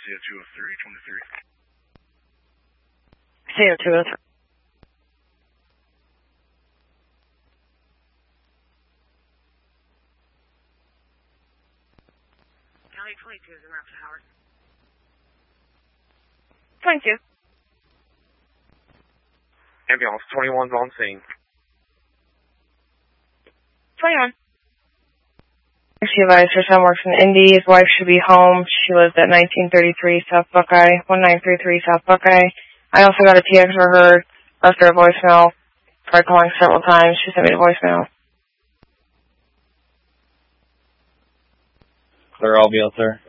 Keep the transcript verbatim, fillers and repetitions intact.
C O two oh three twenty-three. C O two oh three. County twenty-two is en route to Howard. twenty-two. Ambulance twenty-one's on scene. twenty-one. She advised her son works in Indy. His wife should be home. She lives at nineteen thirty-three South Buckeye, nineteen thirty-three South Buckeye. I also got a T X for her, left her a voicemail. Tried calling several times. She sent me a voicemail. Clear all, B L, sir.